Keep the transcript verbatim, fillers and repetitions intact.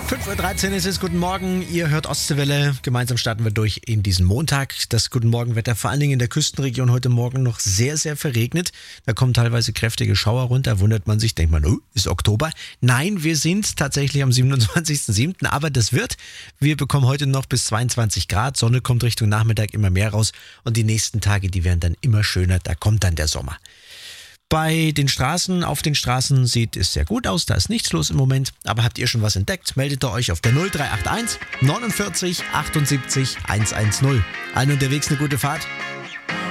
fünf Uhr dreizehn ist es, guten Morgen, ihr hört Ostseewelle. Gemeinsam starten wir durch in diesen Montag. Das Guten Morgen-Wetter vor allen Dingen in der Küstenregion heute Morgen noch sehr, sehr verregnet. Da kommen teilweise kräftige Schauer runter, wundert man sich, denkt man, oh, ist Oktober. Nein, wir sind tatsächlich am siebenundzwanzigsten siebten aber das wird. Wir bekommen heute noch bis zweiundzwanzig Grad, Sonne kommt Richtung Nachmittag immer mehr raus und die nächsten Tage, die werden dann immer schöner, da kommt dann der Sommer. Bei den Straßen, auf den Straßen sieht es sehr gut aus, da ist nichts los im Moment. Aber habt ihr schon was entdeckt? Meldet ihr euch auf der null drei acht eins neunundvierzig achtundsiebzig hundertzehn. Allen unterwegs eine gute Fahrt.